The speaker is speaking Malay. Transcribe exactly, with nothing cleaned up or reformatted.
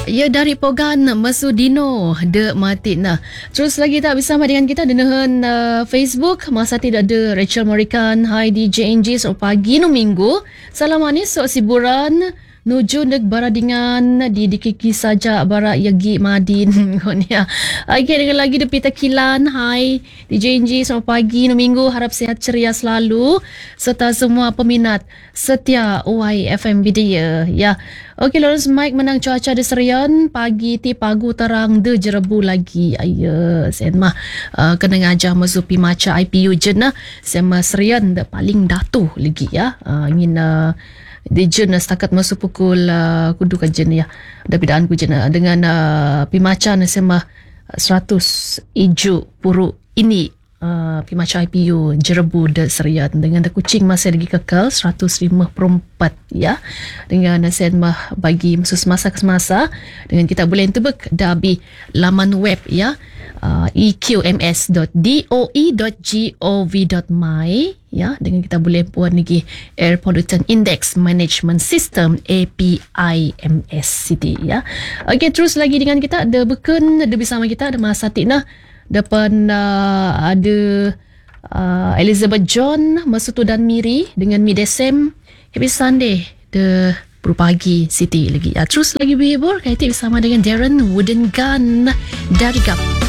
Ya, dari Pogan Masudino de Matina. Terus lagi tak bersama dengan kita dengan uh, Facebook. Masa tidak ada Rachel Morikan. Hai D J N J. So pagi no minggu. Salam manis so siburan. Nuju neg baradingan di dikiki saja bara yagi madin konia. Okay, dengan lagi de Pita Kilan. Hai D J N J, selamat pagi no minggu, harap sehat ceria selalu serta semua peminat setia O I F M Bidya. Ya. Okey, Lawrence Mike menang cuaca di Serian pagi ti pagu terang de jerebu lagi. Ayo, sen mah uh, kena ngajah mazupi maca I P U jena. Sen mah Serian de paling datu lagi ya. Uh, ingin uh, di jen setakat masuk pukul uh, kudu kan jen ya. Dapidaan ku jen dengan uh, pimaca nasema seratus iju puru ini uh, pimaca I P U jerebu de Serian dengan de kucing masih lagi kekal seratus lima puluh empat ya. Dengan nasema bagi masus masa ke semasa dengan kita boleh tebak dabi laman web ya. Uh, e q m s dot d o e dot gov dot my ya, dengan kita boleh buat lagi Air Pollutant Index Management System A P I M S C D ya. Okey, terus lagi dengan kita ada beken ada bersama kita ada Masa Tikna depan uh, ada uh, Elizabeth John Masutu dan Miri dengan Midesem. Happy Sunday de pagi City lagi ya. Terus lagi berhibur kaitan bersama dengan Darren Wooden Gun dari Gap.